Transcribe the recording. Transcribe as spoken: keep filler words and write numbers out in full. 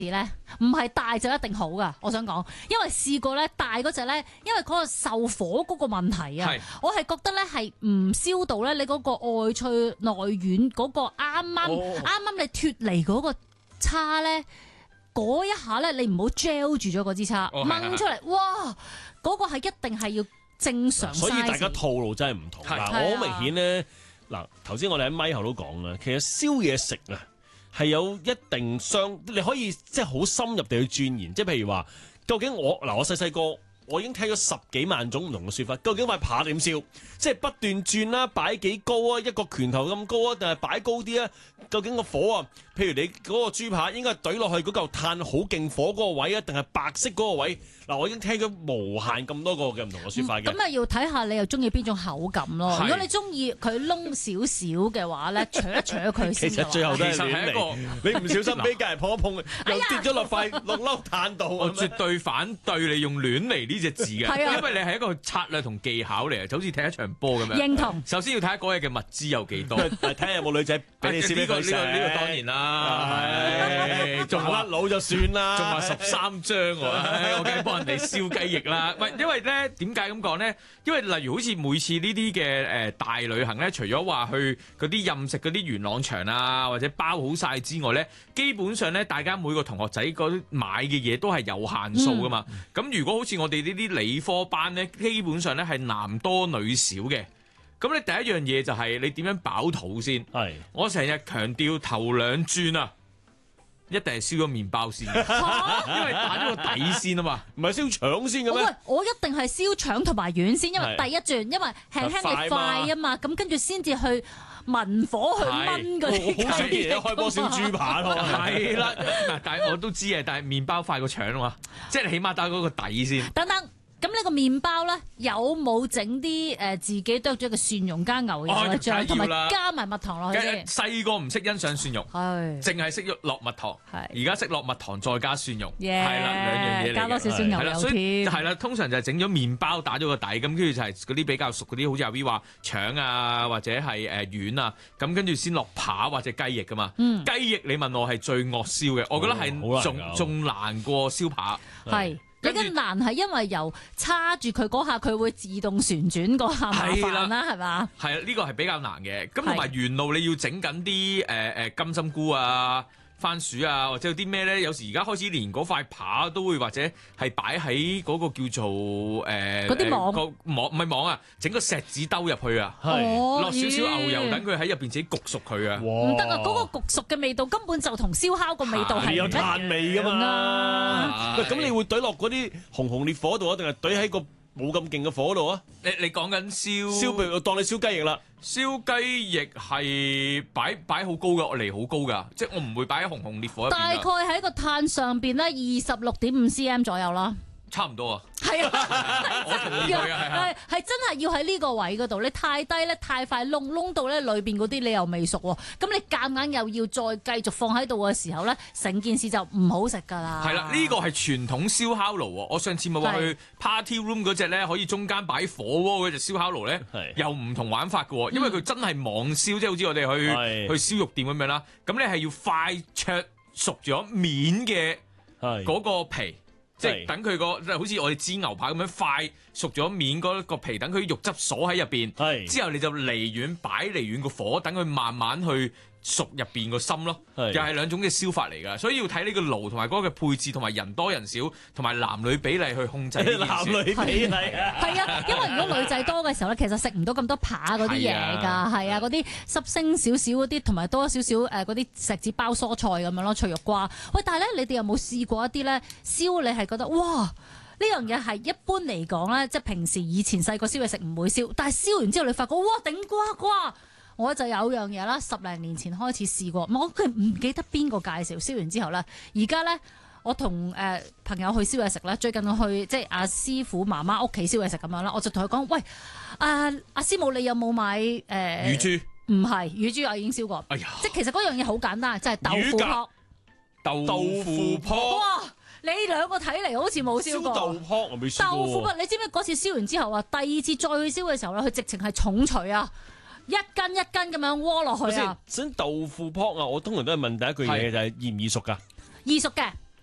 咧，唔係大就一定好噶。我想講，因為試過咧大嗰隻咧，因為嗰個受火嗰個問題啊，我係覺得咧係唔燒到咧你嗰個外脆內軟嗰個啱啱啱啱你脫離嗰個叉咧，嗰一下咧你唔好 gel 住咗嗰支叉，掹、哦、出嚟，哇！嗰、嗰個係一定係要正常 size。 所以大家套路真係唔同。嗱，我好明顯咧，嗱頭先我哋喺咪後都講啦，其實燒嘢食啊。係有一定相，你可以即係好深入地去鑽研，即係譬如話，究竟我嗱我細細個，我已經睇咗十幾萬種唔同嘅說法，究竟塊扒點燒？即係不斷轉啦，擺幾高啊？一個拳頭咁高啊，定係擺高啲啊？究竟個火啊？譬如你嗰個豬扒應該懟落去嗰嚿炭好勁火嗰個位啊，定係白色嗰個位？嗱，我已經聽咗無限咁多個嘅唔同嘅說法嘅。咁、嗯、啊， 要睇下你又中意邊種口感咯。如果你中意佢燶少少嘅話咧，灼一灼佢先。其實最後都係亂嚟，你唔小心俾隔籬碰一碰，又跌咗落塊落粒炭度。 我絕對反對你用亂嚟呢隻字嘅，啊、因為你係一個策略同技巧嚟嘅，就好似踢一場波咁樣。 認同。 首先要睇下嗰日嘅物資有幾多， 睇下有冇女仔俾你試呢、呢個呢、呢個呢、呢個當然啦，仲甩佬就算啦， 仲話十三張喎，我梗係幫人哋燒雞翼啦。喂，因為咧點解咁講咧？因為例如好似每次呢啲嘅誒大旅行咧，除咗話去嗰啲任食嗰啲元朗場啊，或者包好晒之外咧，基本上咧大家每個同學仔嗰啲買嘅嘢都係有限數噶嘛。咁、嗯、如果好似我哋呢啲理科班咧，基本上咧係男多女少嘅。咁你第一樣嘢就係你點樣飽肚先？係我成日強調頭兩轉啊，一定係燒咗麵包先，因為打咗個底先啊嘛，唔係燒腸先嘅咩？ 我一定係燒腸同埋丸先，因為第一轉，因為輕輕你快啊嘛，咁跟住先至去文火去炆嗰啲。 好少嘢開波燒豬扒咯， 係啦，但係我都知嘅，但係麵包快過腸啊嘛，即係你起碼打嗰個底先。 等等。咁呢個麵包咧，有冇整啲誒自己剁咗嘅蒜蓉加牛油嘅醬，同埋加埋蜜糖落去先？ 細個唔識欣賞蒜蓉，係淨係識落蜜糖。係而家識落蜜糖再加蒜蓉，係啦兩樣嘢嚟嘅。 加多少少牛油添。 係啦，通常就係整咗麵包打咗個底，咁跟住就係嗰啲比較熟嗰啲，好似阿 V 話腸啊或者係誒丸啊，咁跟住先落扒或者雞翼噶嘛。嗯，雞翼你問我係最惡燒嘅，我覺得係仲仲難過燒扒。係。你嘅難係因為由叉住佢嗰下，佢會自動旋轉嗰下麻煩啦，係嘛？係啊，呢個係比較難嘅。咁同埋原路你要整緊啲誒誒金針菇啊、番薯啊，或者有啲咩咧？有時而家開始連嗰塊扒都會或者係擺喺嗰個叫做誒嗰啲網個網唔係網啊，整個錫紙兜入去啊，落少少牛油，等佢喺入邊自己焗熟佢啊。 唔得啊！嗰、嗰個焗熟嘅味道根本就同燒烤個味道係有炭味噶嘛。咁你會懟落嗰啲紅紅烈火度啊，定係懟喺個冇咁勁嘅火度啊？ 你你講緊燒燒，譬如當你燒雞翼啦， 燒雞翼係擺擺好高嘅，我離好高噶，即係我唔會擺喺紅紅烈火入邊。 大概喺個炭上邊咧，二十六點五 cm 左右啦。 差唔多啊， 係啊， 我同意佢啊， 係係真係要喺呢個位嗰度，你太低咧，太快燶燶到咧裏邊嗰啲你又未熟喎，咁你夾硬又要再繼續放喺度嘅時候咧，成件事就唔好食噶啦。 係啦，呢個係傳統燒烤爐喎，我上次咪話去 party room 嗰隻咧，可以中間擺火鍋嗰隻燒烤爐咧，又唔同玩法嘅喎，因為佢真係網燒，即係好似我哋去去燒肉店咁樣啦，咁你係要快灼熟咗面嘅嗰個皮。即係等佢個，即係好似我哋煎牛扒咁樣快熟咗面嗰個皮，等佢肉汁鎖喺入邊，之後你就離遠擺離遠個火，等佢慢慢去熟入邊個心咯。又係兩種嘅燒法嚟㗎，所以要睇呢個爐同埋嗰個配置，同埋人多人少，同埋男女比例去控制。 男女比例啊， 係啊，因為如果女仔多嘅時候咧，其實食唔到咁多扒嗰啲嘢㗎，係啊，嗰啲濕星少少嗰啲，同埋多少少誒嗰啲錫紙包蔬菜咁樣咯，脆肉瓜。喂，但係咧，你哋有冇試過一啲咧燒？你係覺得哇，呢樣嘢係一般嚟講咧，即係平時以前細個燒嘢食唔會燒，但係燒完之後你發覺哇頂呱呱！我就有樣嘢啦，十零年前開始試過，我佢唔記得邊個介紹，燒完之後咧，而家咧我同誒朋友去燒嘢食咧，最近我去即係阿師傅媽媽屋企燒嘢食咁樣啦，我就同佢講：喂，阿阿師母，你有冇買誒、呃、 乳豬？ 唔係乳豬，我已經燒過。哎呀，即係其實嗰樣嘢好簡單，就係、是、豆腐撲。 豆腐撲。 哇！你兩個睇嚟好似冇燒過。燒豆撲我未燒過。 豆腐撲，你知唔知嗰次燒完之後啊，第二次再去燒嘅時候咧，佢直情係重錘啊！一斤一斤咁樣窩落去啊！ 先豆腐撲啊！我通常都係問第一句嘢就係易唔易熟㗎？ 易熟嘅。